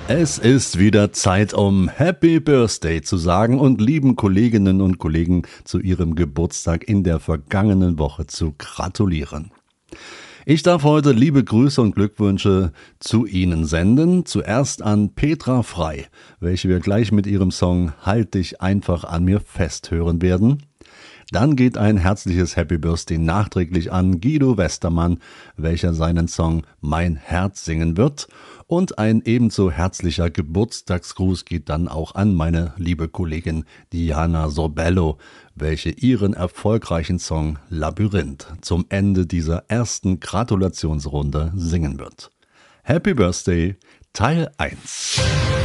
Es ist wieder Zeit, um Happy Birthday zu sagen und lieben Kolleginnen und Kollegen zu ihrem Geburtstag in der vergangenen Woche zu gratulieren. Ich darf heute liebe Grüße und Glückwünsche zu Ihnen senden. Zuerst an Petra Frei, welche wir gleich mit ihrem Song Halt dich einfach an mir fest hören werden. Dann geht ein herzliches Happy Birthday nachträglich an Guido Westermann, welcher seinen Song Mein Herz singen wird. Und ein ebenso herzlicher Geburtstagsgruß geht dann auch an meine liebe Kollegin Diana Sorbello, welche ihren erfolgreichen Song Labyrinth zum Ende dieser ersten Gratulationsrunde singen wird. Happy Birthday, Teil 1.